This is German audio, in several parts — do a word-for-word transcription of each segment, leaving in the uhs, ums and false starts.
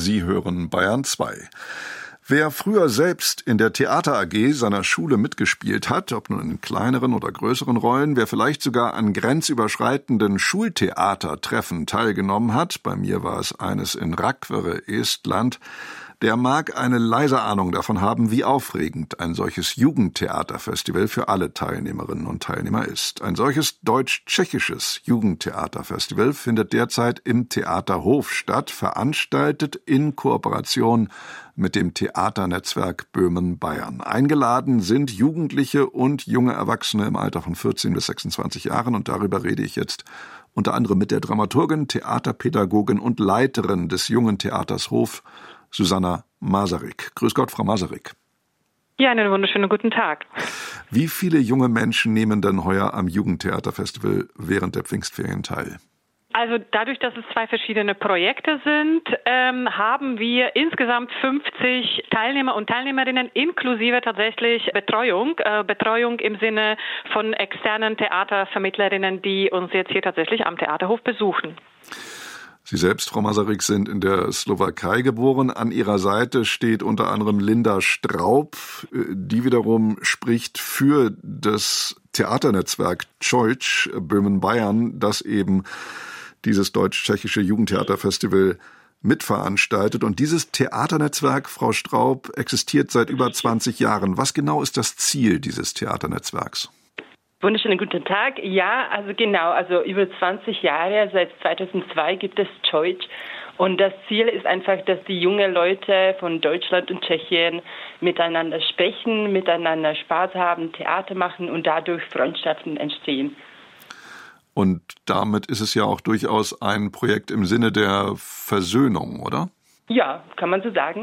Sie hören Bayern zwei. Wer früher selbst in der Theater A G seiner Schule mitgespielt hat, ob nun in kleineren oder größeren Rollen, wer vielleicht sogar an grenzüberschreitenden Schultheatertreffen teilgenommen hat, bei mir war es eines in Rakvere, Estland, der mag eine leise Ahnung davon haben, wie aufregend ein solches Jugendtheaterfestival für alle Teilnehmerinnen und Teilnehmer ist. Ein solches deutsch-tschechisches Jugendtheaterfestival findet derzeit im Theaterhof statt, veranstaltet in Kooperation mit dem Theaternetzwerk Böhmen-Bayern. Eingeladen sind Jugendliche und junge Erwachsene im Alter von vierzehn bis sechsundzwanzig Jahren und darüber rede ich jetzt unter anderem mit der Dramaturgin, Theaterpädagogin und Leiterin des Jungen Theaters Hof, Susanna Masaryk. Grüß Gott, Frau Masaryk. Ja, einen wunderschönen guten Tag. Wie viele junge Menschen nehmen denn heuer am Jugendtheaterfestival während der Pfingstferien teil? Also dadurch, dass es zwei verschiedene Projekte sind, ähm, haben wir insgesamt fünfzig Teilnehmer und Teilnehmerinnen inklusive tatsächlich Betreuung. Äh, Betreuung im Sinne von externen Theatervermittlerinnen, die uns jetzt hier tatsächlich am Theaterhof besuchen. Sie selbst, Frau Masaryk, sind in der Slowakei geboren. An Ihrer Seite steht unter anderem Linda Straub, die wiederum spricht für das Theaternetzwerk Czojc Böhmen-Bayern, das eben dieses deutsch-tschechische Jugendtheaterfestival mitveranstaltet. Und dieses Theaternetzwerk, Frau Straub, existiert seit über zwanzig Jahren. Was genau ist das Ziel dieses Theaternetzwerks? Wunderschönen guten Tag. Ja, also genau, also über zwanzig Jahre, seit zweitausendzwei gibt es Czojc. Und das Ziel ist einfach, dass die jungen Leute von Deutschland und Tschechien miteinander sprechen, miteinander Spaß haben, Theater machen und dadurch Freundschaften entstehen. Und damit ist es ja auch durchaus ein Projekt im Sinne der Versöhnung, oder? Ja, kann man so sagen.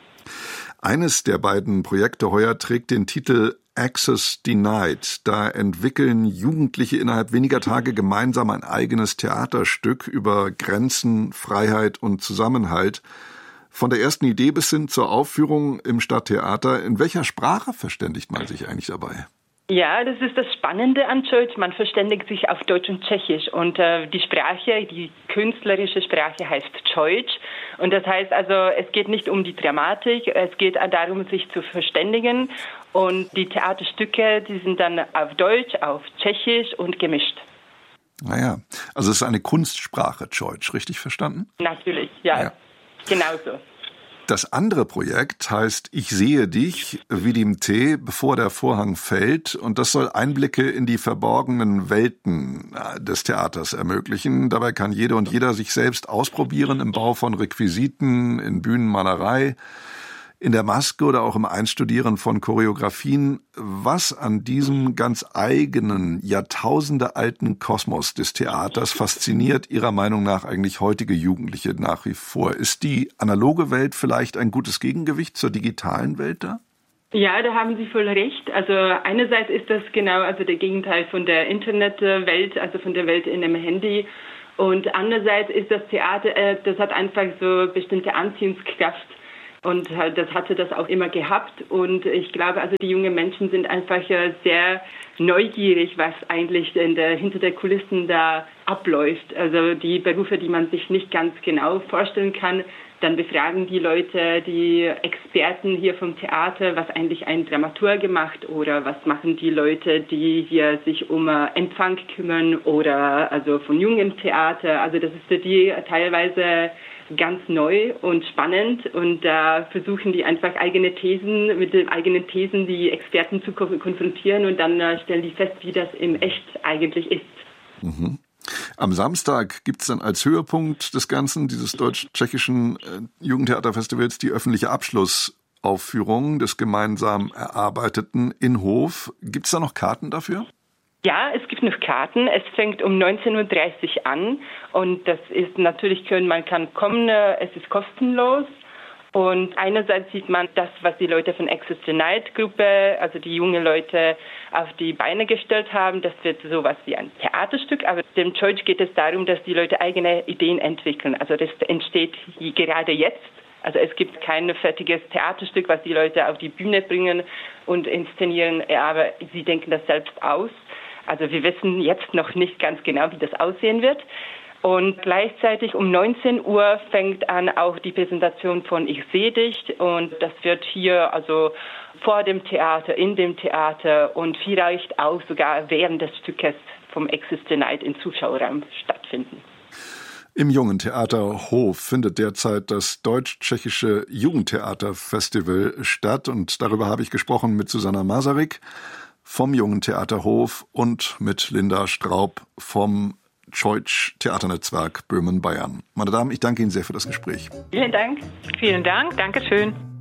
Eines der beiden Projekte heuer trägt den Titel Access Denied. Da entwickeln Jugendliche innerhalb weniger Tage gemeinsam ein eigenes Theaterstück über Grenzen, Freiheit und Zusammenhalt. Von der ersten Idee bis hin zur Aufführung im Stadttheater. In welcher Sprache verständigt man sich eigentlich dabei? Ja, das ist das Spannende an Czojc. Man verständigt sich auf Deutsch und Tschechisch. Und äh, die Sprache, die künstlerische Sprache heißt Czojc. Und das heißt also, es geht nicht um die Dramatik, es geht darum, sich zu verständigen. Und die Theaterstücke, die sind dann auf Deutsch, auf Tschechisch und gemischt. Naja, also es ist eine Kunstsprache, Czojc, richtig verstanden? Natürlich, ja, ja. Genau so. Das andere Projekt heißt Ich sehe dich, Vidim Te, bevor der Vorhang fällt. Und das soll Einblicke in die verborgenen Welten des Theaters ermöglichen. Dabei kann jede und jeder sich selbst ausprobieren im Bau von Requisiten, in Bühnenmalerei, in der Maske oder auch im Einstudieren von Choreografien. Was an diesem ganz eigenen, jahrtausendealten Kosmos des Theaters fasziniert Ihrer Meinung nach eigentlich heutige Jugendliche nach wie vor? Ist die analoge Welt vielleicht ein gutes Gegengewicht zur digitalen Welt da? Ja, da haben Sie voll recht. Also einerseits ist das genau also der Gegenteil von der Internetwelt, also von der Welt in einem Handy. Und andererseits ist das Theater, das hat einfach so bestimmte Anziehungskraft. Und das hatte das auch immer gehabt. Und ich glaube, also die jungen Menschen sind einfach sehr neugierig, was eigentlich in der, hinter der Kulissen da abläuft. Also die Berufe, die man sich nicht ganz genau vorstellen kann. Dann befragen die Leute, die Experten hier vom Theater, was eigentlich ein Dramaturg macht oder was machen die Leute, die hier sich um Empfang kümmern oder also von jungen Theater. Also das ist für die teilweise ganz neu und spannend und da äh, versuchen die einfach eigene Thesen, mit den eigenen Thesen die Experten zu konfrontieren und dann äh, stellen die fest, wie das im Echt eigentlich ist. Mhm. Am Samstag gibt es dann als Höhepunkt des Ganzen, dieses deutsch-tschechischen äh, Jugendtheaterfestivals, die öffentliche Abschlussaufführung des gemeinsam erarbeiteten in Hof. Gibt es da noch Karten dafür? Ja, es gibt noch Karten. Es fängt um neunzehn Uhr dreißig an und das ist natürlich schön, man kann kommen, es ist kostenlos. Und einerseits sieht man das, was die Leute von Access Denied Gruppe, also die jungen Leute, auf die Beine gestellt haben. Das wird sowas wie ein Theaterstück, aber dem Czojc geht es darum, dass die Leute eigene Ideen entwickeln. Also das entsteht gerade jetzt. Also es gibt kein fertiges Theaterstück, was die Leute auf die Bühne bringen und inszenieren, aber sie denken das selbst aus. Also wir wissen jetzt noch nicht ganz genau, wie das aussehen wird. Und gleichzeitig um neunzehn Uhr fängt an auch die Präsentation von Ich seh dich. Und das wird hier also vor dem Theater, in dem Theater und vielleicht auch sogar während des Stückes vom Access Denied im Zuschauerraum stattfinden. Im Jungen Theater Hof findet derzeit das Deutsch-Tschechische Jugendtheaterfestival statt. Und darüber habe ich gesprochen mit Susanna Masaryk vom Jungen Theater Hof und mit Linda Straub vom Deutsch Theaternetzwerk Böhmen-Bayern. Meine Damen, ich danke Ihnen sehr für das Gespräch. Vielen Dank. Vielen Dank. Dankeschön.